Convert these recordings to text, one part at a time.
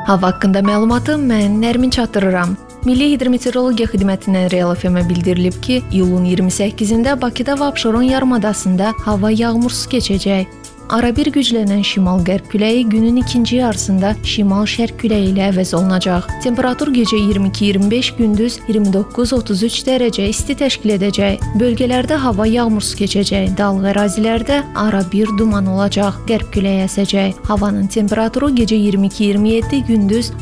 Hava haqqında məlumatı mən Nərmin çatdırıram. Milli Hidrometeorologiya Xidmətindən Real FM-ə bildirilib ki, iyulun 28-də Bakıda və Abşeron yarımadasında hava yağmursuz keçəcək. Arabir güclənən şimal-qərb küləyi günün ikinci yarısında şimal-şərq küləyi ilə əvəz olunacaq. Temperatur gecə 22-25, gündüz 29-33 dərəcə isti təşkil edəcək. Bölgələrdə hava yağmursuz keçəcək. Dağlıq ərazilərdə arabir duman olacaq. Qərb küləyi əsəcək. Havanın temperaturu gecə 22-27, gündüz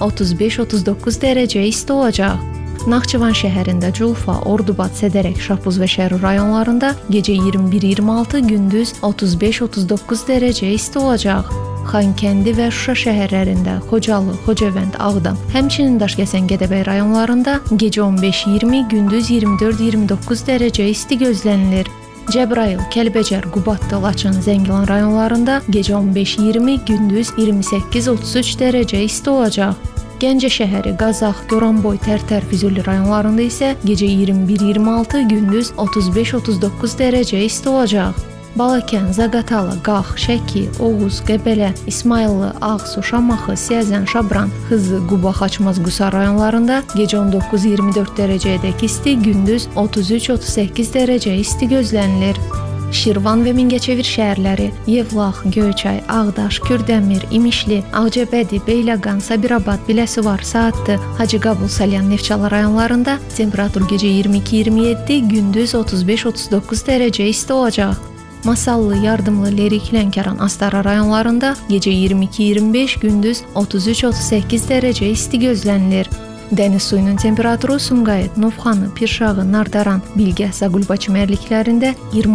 35-39 dərəcə isti olacaq. Naxçıvan şəhərində Culfa, Ordubad, Sədərək, Şahbuz və Şərur rayonlarında gecə 21-26, gündüz 35-39 dərəcə isti olacaq. Xankəndi və Şuşa şəhərlərində, Xocalı, Xocavənd, Ağdam, həmçinin Daşkəsən, Gədəbəy rayonlarında gecə 15-20, gündüz 24-29 dərəcə isti gözlənilir. Cəbrayıl, Kəlbəcər, Qubadlı, Laçın, Zəngilan rayonlarında gecə 15-20, gündüz 28-33 dərəcə isti olacaq. Gəncə şəhəri, Qazax, Goranboy, Tərtər, Füzuli rayonlarında isə gecə 21-26, gündüz 35-39 dərəcə isti olacaq. Balakən, Zaqatala, Qax, Şəki, Oğuz, Qəbələ, İsmayıllı, Ağsu, Şamaxı, Siyəzən, Şabran, Xızı, Quba, Xaçmaz, Qusar rayonlarında gecə 19-24 dərəcəyədək isti, gündüz 33-38 dərəcə isti gözlənilir. Şirvan və Mingəçevir şəhərləri, Yevlax, Göyçay, Ağdaş, Kürdəmir, İmişli, Ağcabədi, Beyləqan, Sabirabad, Biləsuvar, Saatlı, Hacıqabul, Salyan, Neftçala rayonlarında temperatur gecə 22-27, gündüz 35-39 dərəcə isti olacaq. Masallı, Yardımlı, Lerik, Lənkəran, Astara rayonlarında gecə 22-25, gündüz 33-38 dərəcə isti gözlənilir. Dəniz suyunun temperaturu Sumqayıt, Novxanı, Pirşağı, Nardaran, Bilgə, Zaqulba çimərliklərində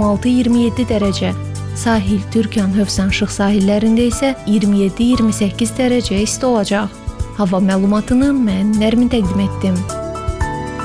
26-27 dərəcə, sahil, Türkan, Hövsan, Şıx sahillərində isə 27-28 dərəcə isti olacaq. Hava məlumatını mən Nərmin təqdim etdim.